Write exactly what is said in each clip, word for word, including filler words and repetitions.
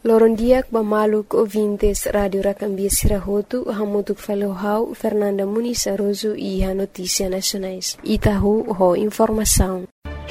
Lorondiak bamaluk ouvintes Radio Racambia Sirahotu, hamutuk falohau Fernanda Muniz Aroso e a Notícia Nacionais. Itahu ho informação.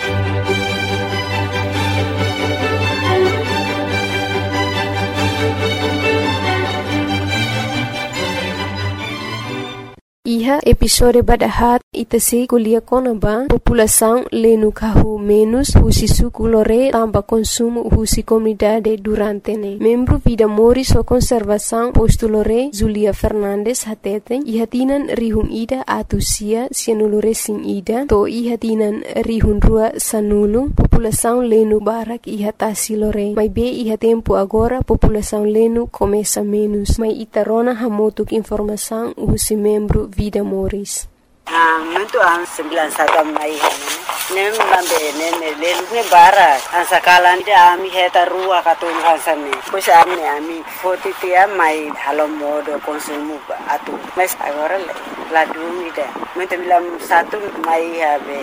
Iha episode badahat itasi kuliah konaba população lenu kahu menos husi suku lore tamba consumo husi comunidade durante ne. Membro Vida Moris o conservação posto lore Zulia Fernandes hateten iha tinan rihun ida atusia sianulure sin ida to iha tinan rihun rua sanulu população lenu barak iha tasi lore. Mai be iha tempo agora população lenu começa menos. Mai itarona hamotuk informação husi membro Vida Moris. Ah, muito an sembilan satu mai nem lambe nem lelu ne bara an sakalan dia ami heta rua katun hansame pois ami ami forty tia mai halo modo consumo atu mas agora la dumida muito bilang satu mai habe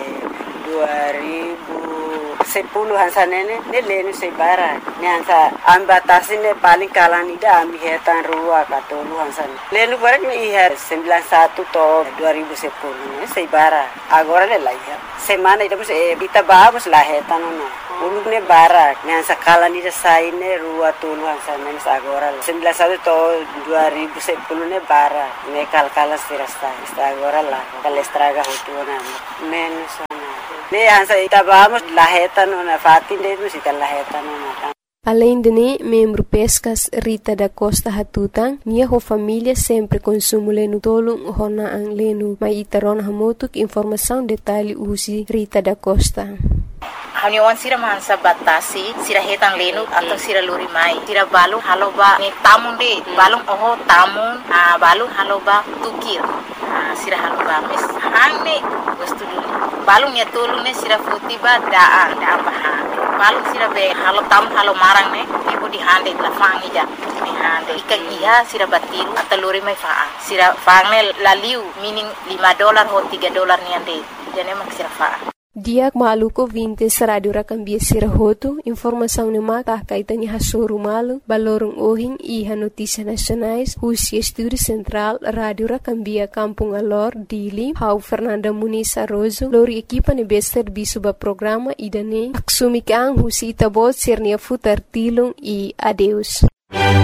dua ribu sepuluh hansanene ne lenu se bara ne hansa ambatasi ne paling kalan ida ami hetan rua katun hansane lenu bara ne ihar sembilan satu to dua ribu sepuluh ne se bara agora le laia semana ida se bita babos la hetan no ulu ne bara ne hansa kalan ida sai ne rua tulu hansane agora sembilan satu to dua ribu sepuluh ne bara ne kalkala sirasta agora la kalestraga hutuna menos ne hansa itabamos laheta na fatin de nos ita laheta na. Além de ne, membro Pescas Rita da Costa Hatutang, minha ho família sempre consumo lenu tolong hona ang lenu. Mai itaron hamotuk informação detalhe usi Rita da Costa. Haniwan sira mansa batasi sira hetan lenu atau sira luri mai sira balung haloba ni tamun de balung oho tamun ah balung haloba tukir ah sira haloba mes hangne wastu balung ya tolu ne sira futiba daa daa baha balung sira be halo tam halo marang ne ibu di hande la fangi ja ni hande ikan iya sira batiru atau luri mai faa sira fangne laliu meaning lima dolar ho tiga dolar ni ande jane mak sira faa. Diak maluko vintes Radio Racambia Sirahotu, informação ne maka kaitani hasoru malu, balorong ohing iha Notícia Nacionais, husi Estúdio Central, Radio Racambia Kampung Alor, Dili, hau Fernanda Muniz Aroso, lori equipa ne bester bisuba programa idane, aksumikang husi itabot sirnia futar tilung e adeus.